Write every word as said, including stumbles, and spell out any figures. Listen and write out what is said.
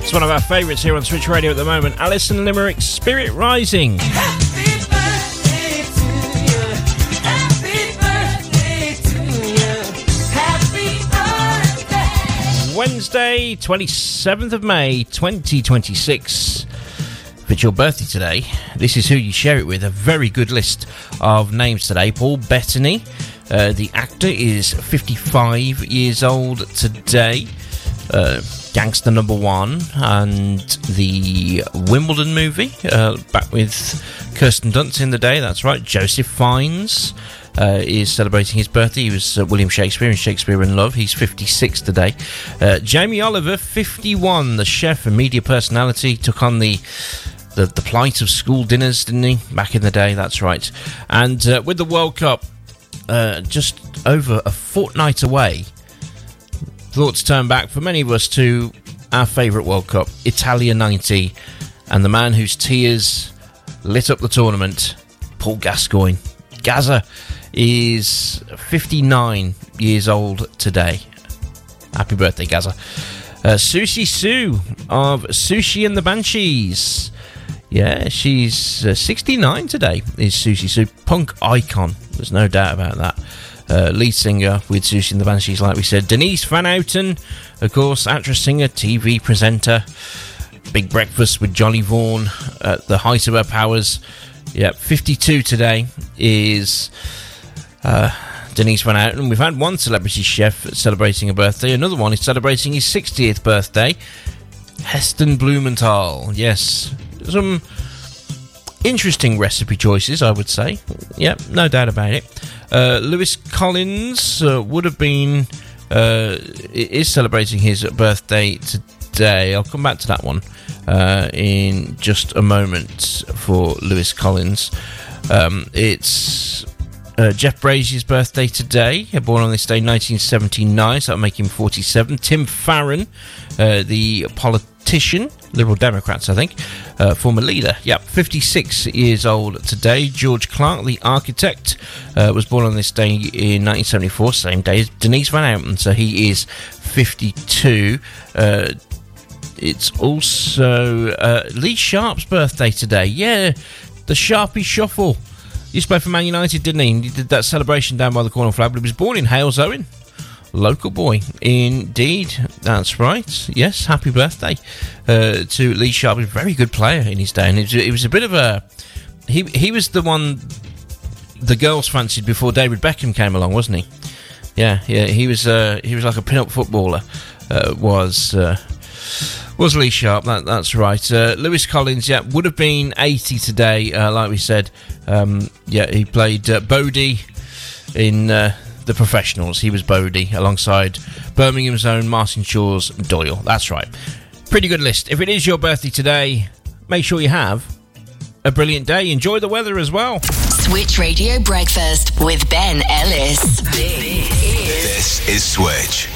It's one of our favourites here on Switch Radio at the moment. Alison Limerick, Spirit Rising. Happy birthday to you. Happy birthday to you. Happy birthday. Wednesday, twenty-seventh of May, twenty twenty-six. If it's your birthday today, this is who you share it with. A very good list of names today. Paul Bettany, uh, the actor, is fifty-five years old today. Uh, Gangster Number One and the Wimbledon movie, uh, back with Kirsten Dunst in the day, that's right. Joseph Fiennes uh, is celebrating his birthday. He was uh, William Shakespeare in Shakespeare in Love. He's fifty-six today. Uh, Jamie Oliver, fifty-one, the chef and media personality, took on the the, the plight of school dinners, didn't he, back in the day, that's right. And uh, with the World Cup uh, just over a fortnight away, thoughts turn back for many of us to our favourite World Cup, Italia ninety, and the man whose tears lit up the tournament, Paul Gascoigne. Gazza is fifty-nine years old today. Happy birthday, Gazza. Uh, Susie Sue of Sushi and the Banshees. Yeah, she's uh, sixty-nine today, is Susie Sue. Punk icon, there's no doubt about that. Uh, lead singer with Susie and the Banshees, like we said. Denise Van Outen, of course, actress, singer, T V presenter. Big Breakfast with Johnny Vaughan at the height of her powers. Yeah, fifty-two today is uh, Denise Van Outen. We've had one celebrity chef celebrating a birthday. Another one is celebrating his sixtieth birthday. Heston Blumenthal. Yes, some interesting recipe choices, I would say. Yep, no doubt about it. Uh, Lewis Collins uh, would have been uh, is celebrating his birthday today. I'll come back to that one uh, in just a moment for Lewis Collins. Um, it's uh, Jeff Brazier's birthday today. Born on this day, nineteen seventy-nine, so that'll make him forty-seven. Tim Farron, uh, the politician, Liberal Democrats, I think, uh, former leader. Yep, fifty-six years old today. George Clark, the architect, uh, was born on this day in nineteen seventy-four, same day as Denise Van Outen, so he is fifty-two. Uh, it's also uh, Lee Sharp's birthday today. Yeah, the Sharpie Shuffle. He used to play for Man United, didn't he? He did that celebration down by the corner flag, but he was born in Hales Owen. Local boy, indeed. That's right. Yes, happy birthday uh, to Lee Sharp. He was a very good player in his day, and it was, it was a bit of a... He he was the one the girls fancied before David Beckham came along, wasn't he? Yeah, yeah. He was uh, he was like a pin-up footballer. Uh, was uh, was Lee Sharp? That, that's right. Uh, Lewis Collins, yeah, would have been eighty today. Uh, like we said, um, yeah, he played uh, Bodie in. Uh, The Professionals. He was Bodie alongside Birmingham's own Martin Shaw's Doyle. That's right. Pretty good list. If it is your birthday today, make sure you have a brilliant day. Enjoy the weather as well. Switch Radio Breakfast with Ben Ellis. This is Switch.